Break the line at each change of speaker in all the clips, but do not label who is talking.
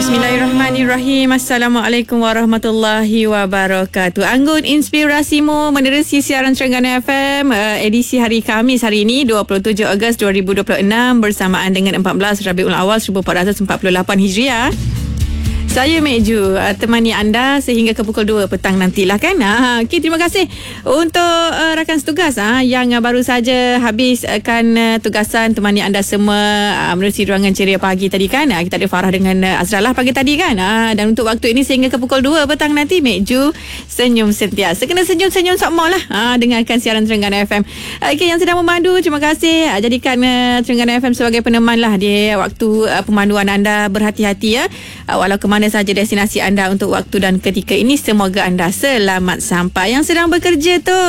Bismillahirrahmanirrahim. Assalamualaikum warahmatullahi wabarakatuh. Anggun Inspirasimu menerusi siaran Terengganu FM edisi hari Khamis hari ini 27 Ogos 2026 bersamaan dengan 14 Rabiul Awal 1448 Hijriah. Saya Mek Ju temani anda sehingga ke pukul 2 petang nantilah kan. Okay, terima kasih untuk rakan setugas yang baru saja habiskan tugasan temani anda semua menerusi ruangan ceria pagi tadi kan. Kita ada Farah dengan Azrah lah pagi tadi kan. Dan untuk waktu ini sehingga ke pukul 2 petang nanti Mek Ju senyum sentiasa. Kena senyum-senyum sokmo lah dengarkan siaran Terengganu FM. Okay, yang sedang memandu terima kasih. Jadikan Terengganu FM sebagai peneman lah di waktu pemanduan anda. Berhati-hati ya. Walau ke mana saja destinasi anda untuk waktu dan ketika ini, semoga anda selamat sampai. Yang sedang bekerja tu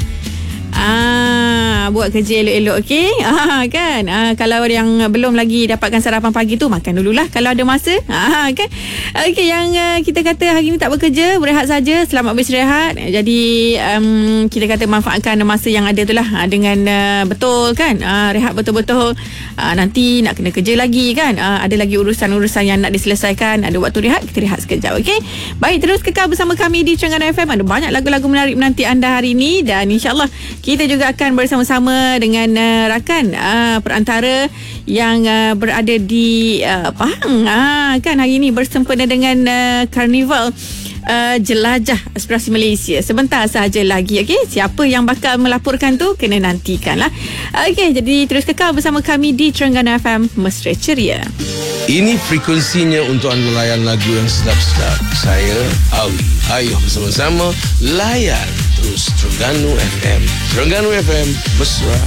buat kerja elok-elok, okey? Kan? Kalau yang belum lagi dapatkan sarapan pagi tu, makan dululah kalau ada masa. Kan? Okey, yang kita kata hari ni tak bekerja, berehat saja, selamat beristirahat. Jadi kita kata manfaatkan masa yang ada tu lah dengan betul kan? Rehat betul-betul. Nanti nak kena kerja lagi kan? Ada lagi urusan-urusan yang nak diselesaikan. Ada waktu rehat, kita rehat sekejap, okey? Baik, terus kekal bersama kami di Terengganu FM. Ada banyak lagu-lagu menarik menanti anda hari ini dan insyaAllah kita juga akan bersama-sama dengan rakan perantara yang berada di Pahang kan hari ini bersempena dengan Karnival Jelajah Aspirasi Malaysia. Sebentar sahaja lagi, okey? Siapa yang bakal melaporkan tu kena nantikan lah. Okey, jadi terus kekal bersama kami di Terengganu FM Mesra Ceria.
Ini frekuensinya untuk anda layan lagu yang sedap-sedap. Saya Awi. Ayo bersama-sama layan terus Terengganu FM. Terengganu FM Mesra